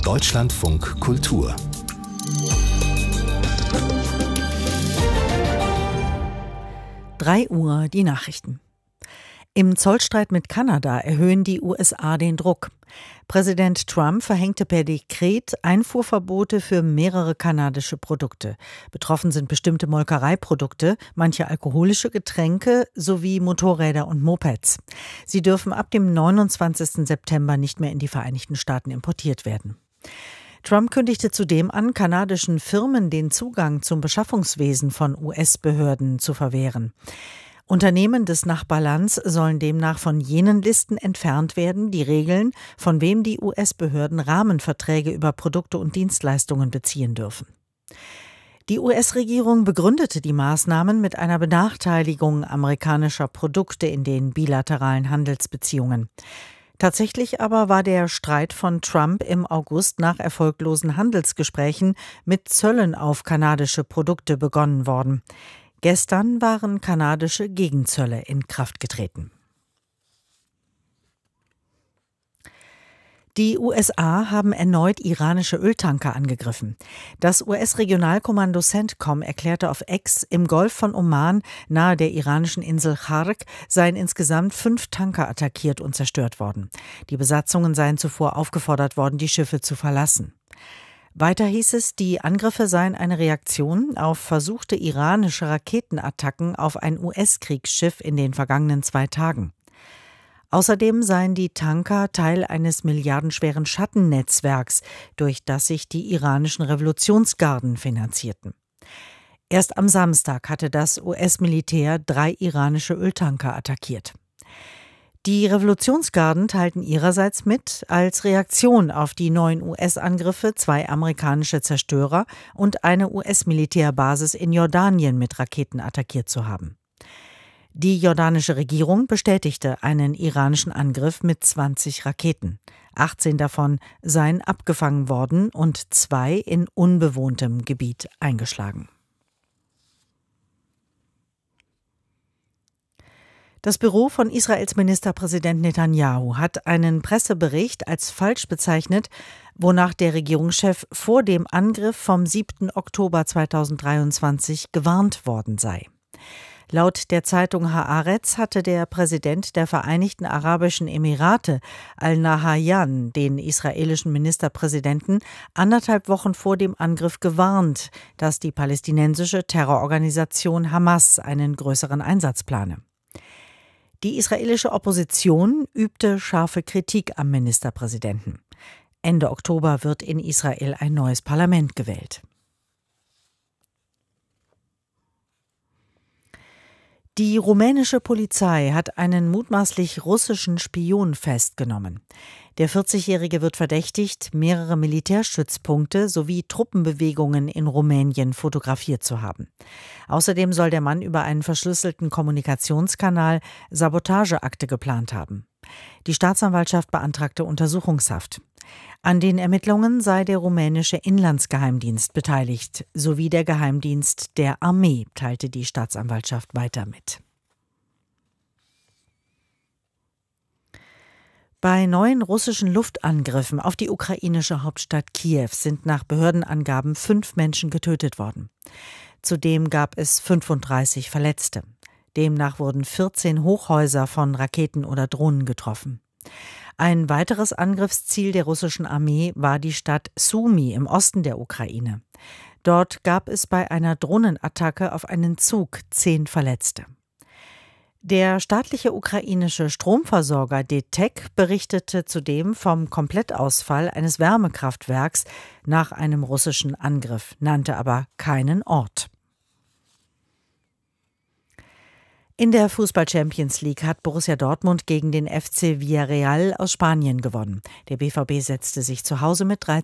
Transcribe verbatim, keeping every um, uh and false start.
Deutschlandfunk Kultur. drei Uhr die Nachrichten. Im Zollstreit mit Kanada erhöhen die U S A den Druck. Präsident Trump verhängte per Dekret Einfuhrverbote für mehrere kanadische Produkte. Betroffen sind bestimmte Molkereiprodukte, manche alkoholische Getränke sowie Motorräder und Mopeds. Sie dürfen ab dem neunundzwanzigsten September nicht mehr in die Vereinigten Staaten importiert werden. Trump kündigte zudem an, kanadischen Firmen den Zugang zum Beschaffungswesen von U S-Behörden zu verwehren. Unternehmen des Nachbarlands sollen demnach von jenen Listen entfernt werden, die regeln, von wem die U S-Behörden Rahmenverträge über Produkte und Dienstleistungen beziehen dürfen. Die U S-Regierung begründete die Maßnahmen mit einer Benachteiligung amerikanischer Produkte in den bilateralen Handelsbeziehungen. Tatsächlich aber war der Streit von Trump im August nach erfolglosen Handelsgesprächen mit Zöllen auf kanadische Produkte begonnen worden. Gestern waren kanadische Gegenzölle in Kraft getreten. Die U S A haben erneut iranische Öltanker angegriffen. Das U S-Regionalkommando CENTCOM erklärte auf X, im Golf von Oman nahe der iranischen Insel Chark seien insgesamt fünf Tanker attackiert und zerstört worden. Die Besatzungen seien zuvor aufgefordert worden, die Schiffe zu verlassen. Weiter hieß es, die Angriffe seien eine Reaktion auf versuchte iranische Raketenattacken auf ein U S-Kriegsschiff in den vergangenen zwei Tagen. Außerdem seien die Tanker Teil eines milliardenschweren Schattennetzwerks, durch das sich die iranischen Revolutionsgarden finanzierten. Erst am Samstag hatte das U S-Militär drei iranische Öltanker attackiert. Die Revolutionsgarden teilten ihrerseits mit, als Reaktion auf die neuen U S-Angriffe zwei amerikanische Zerstörer und eine U S-Militärbasis in Jordanien mit Raketen attackiert zu haben. Die jordanische Regierung bestätigte einen iranischen Angriff mit zwanzig Raketen. achtzehn davon seien abgefangen worden und zwei in unbewohntem Gebiet eingeschlagen. Das Büro von Israels Ministerpräsident Netanyahu hat einen Pressebericht als falsch bezeichnet, wonach der Regierungschef vor dem Angriff vom siebten Oktober zweitausenddreiundzwanzig gewarnt worden sei. Laut der Zeitung Haaretz hatte der Präsident der Vereinigten Arabischen Emirate, Al-Nahyan, den israelischen Ministerpräsidenten anderthalb Wochen vor dem Angriff gewarnt, dass die palästinensische Terrororganisation Hamas einen größeren Einsatz plane. Die israelische Opposition übte scharfe Kritik am Ministerpräsidenten. Ende Oktober wird in Israel ein neues Parlament gewählt. Die rumänische Polizei hat einen mutmaßlich russischen Spion festgenommen. Der vierzigjährige wird verdächtigt, mehrere Militärstützpunkte sowie Truppenbewegungen in Rumänien fotografiert zu haben. Außerdem soll der Mann über einen verschlüsselten Kommunikationskanal Sabotageakte geplant haben. Die Staatsanwaltschaft beantragte Untersuchungshaft. An den Ermittlungen sei der rumänische Inlandsgeheimdienst beteiligt, sowie der Geheimdienst der Armee, teilte die Staatsanwaltschaft weiter mit. Bei neuen russischen Luftangriffen auf die ukrainische Hauptstadt Kiew sind nach Behördenangaben fünf Menschen getötet worden. Zudem gab es fünfunddreißig Verletzte. Demnach wurden vierzehn Hochhäuser von Raketen oder Drohnen getroffen. Ein weiteres Angriffsziel der russischen Armee war die Stadt Sumy im Osten der Ukraine. Dort gab es bei einer Drohnenattacke auf einen Zug zehn Verletzte. Der staatliche ukrainische Stromversorger D T E C berichtete zudem vom Komplettausfall eines Wärmekraftwerks nach einem russischen Angriff, nannte aber keinen Ort. In der Fußball-Champions League hat Borussia Dortmund gegen den F C Villarreal aus Spanien gewonnen. Der B V B setzte sich zu Hause mit drei